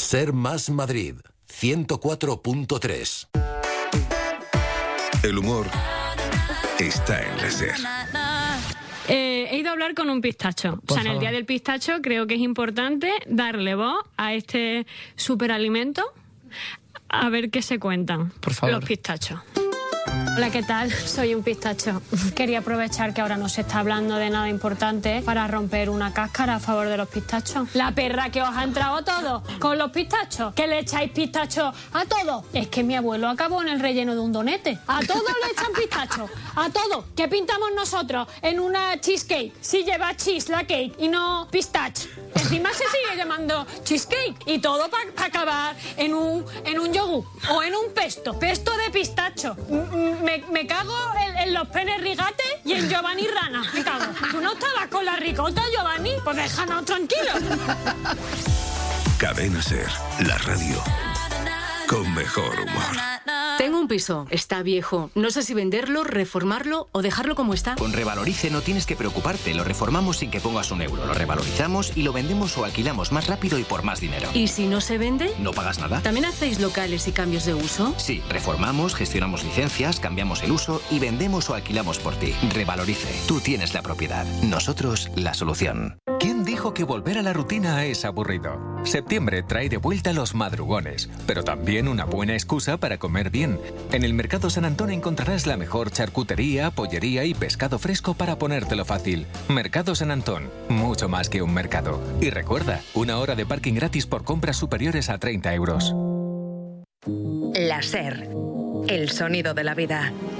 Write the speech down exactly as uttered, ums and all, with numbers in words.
Ser Más Madrid, ciento cuatro punto tres. El humor está en la SER. Eh, he ido a hablar con un pistacho. Por o sea, en el favor. Día del Pistacho creo que es importante darle voz a este superalimento, a ver qué se cuentan Por favor. los pistachos. Hola, ¿qué tal? Soy un pistacho. Quería aprovechar que ahora no se está hablando de nada importante para romper una cáscara a favor de los pistachos. La perra que os ha entrado todo con los pistachos. ¿Que le echáis pistachos a todo? Es que mi abuelo acabó en el relleno de un donete. A todo le echan pistachos. A todo. ¿Qué pintamos nosotros en una cheesecake? Si lleva cheese la cake y no pistache. Encima se sigue llamando cheesecake. Y todo para pa acabar en un, en un yogur o en un pesto. Pesto de pistacho. Me, me cago en, en los penes rigate y en Giovanni Rana. Me cago. ¿Tú no estabas con la ricota, Giovanni? Pues déjanos tranquilos. Cadena SER, la radio con mejor humor. Tengo un piso, está viejo. No sé si venderlo, reformarlo o dejarlo como está. Con Revalorice no tienes que preocuparte. Lo reformamos sin que pongas un euro. Lo revalorizamos y lo vendemos o alquilamos más rápido y por más dinero. ¿Y si no se vende? ¿No pagas nada? ¿También hacéis locales y cambios de uso? Sí, reformamos, gestionamos licencias, cambiamos el uso y vendemos o alquilamos por ti. Revalorice. Tú tienes la propiedad. Nosotros la solución. ¿Quién dijo que volver a la rutina es aburrido? Septiembre trae de vuelta los madrugones, pero también una buena excusa para comer bien. En el Mercado San Antón encontrarás la mejor charcutería, pollería y pescado fresco para ponértelo fácil. Mercado San Antón, mucho más que un mercado. Y recuerda, una hora de parking gratis por compras superiores a treinta euros. La SER, el sonido de la vida.